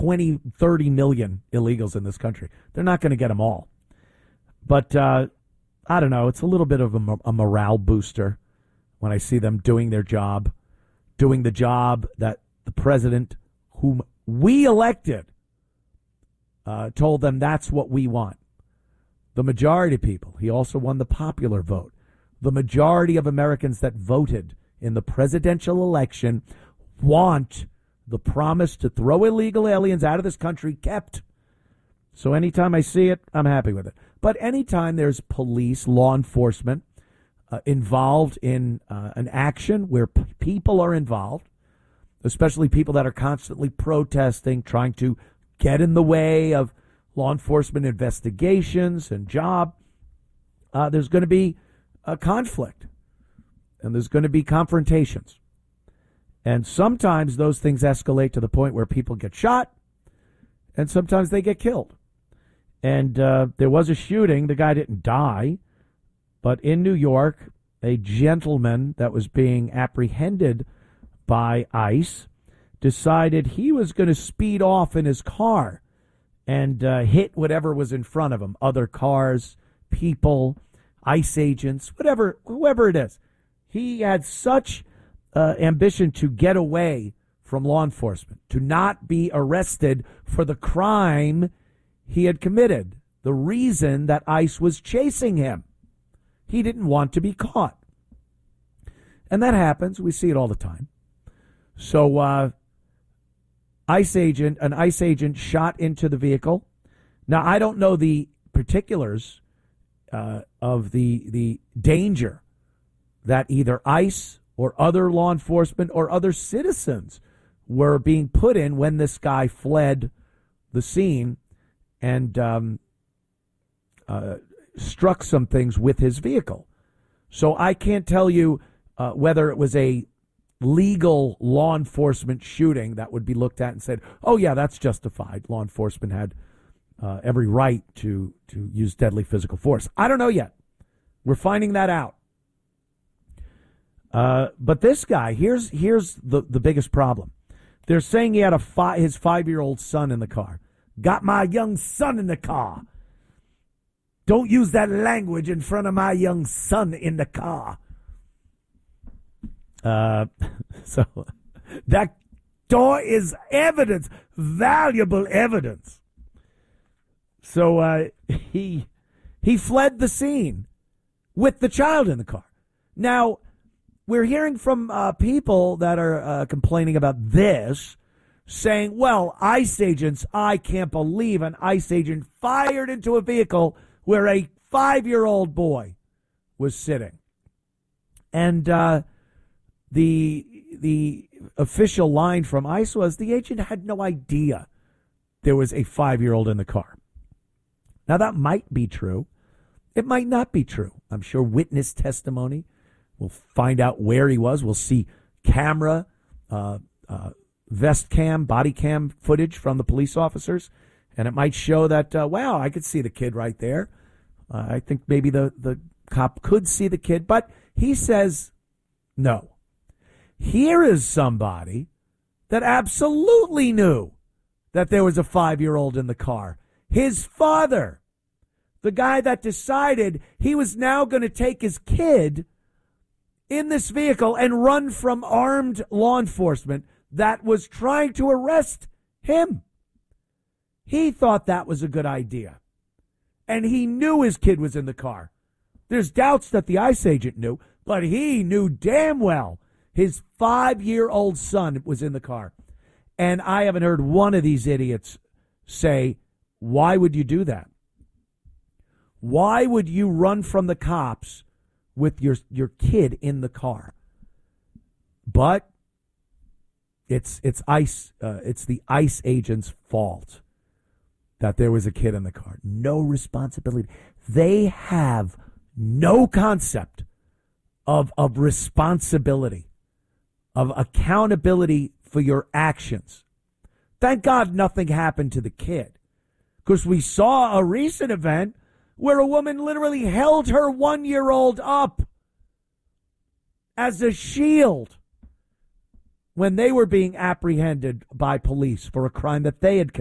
20, 30 million illegals in this country. They're not going to get them all. But I don't know. It's a little bit of a morale booster when I see them doing their job, doing the job that the president, whom we elected, told them that's what we want. The majority of people, he also won the popular vote. The majority of Americans that voted in the presidential election want the promise to throw illegal aliens out of this country kept. So anytime I see it, I'm happy with it. But anytime there's police, law enforcement involved in an action where people are involved, especially people that are constantly protesting, trying to get in the way of law enforcement investigations and job, there's going to be a conflict and there's going to be confrontations. And sometimes those things escalate to the point where people get shot and sometimes they get killed. And there was a shooting. The guy didn't die. But in New York, a gentleman that was being apprehended by ICE decided he was going to speed off in his car and hit whatever was in front of him, other cars, people, ICE agents, whoever it is. He had such ambition to get away from law enforcement, to not be arrested for the crime he had committed, the reason that ICE was chasing him. He didn't want to be caught. And that happens. We see it all the time. So an ICE agent shot into the vehicle. Now, I don't know the particulars of the danger that either ICE or other law enforcement or other citizens were being put in when this guy fled the scene and struck some things with his vehicle. So I can't tell you whether it was a legal law enforcement shooting that would be looked at and said, oh, yeah, that's justified. Law enforcement had every right to use deadly physical force. I don't know yet. We're finding that out. But this guy, here's the biggest problem. They're saying he had his 5-year-old son in the car. Got my young son in the car. Don't use that language in front of my young son in the car. So that door is evidence, valuable evidence. So he fled the scene with the child in the car. Now, we're hearing from people that are complaining about this, saying, well, ICE agents, I can't believe an ICE agent fired into a vehicle where a 5-year-old boy was sitting. And the official line from ICE was the agent had no idea there was a 5-year-old in the car. Now, that might be true. It might not be true. I'm sure witness testimony. We'll find out where he was. We'll see camera, vest cam, body cam footage from the police officers. And it might show that, wow, I could see the kid right there. I think maybe the cop could see the kid. But he says no. Here is somebody that absolutely knew that there was a 5-year-old in the car. His father, the guy that decided he was now going to take his kid in this vehicle and run from armed law enforcement that was trying to arrest him. He thought that was a good idea. And he knew his kid was in the car. There's doubts that the ICE agent knew, but he knew damn well his 5-year-old son was in the car. And I haven't heard one of these idiots say, why would you do that? Why would you run from the cops with your kid in the car? But it's ICE. It's the ICE agent's fault that there was a kid in the car. No responsibility. They have no concept of responsibility, of accountability for your actions. Thank God nothing happened to the kid, because we saw a recent event where a woman literally held her 1-year-old up as a shield when they were being apprehended by police for a crime that they had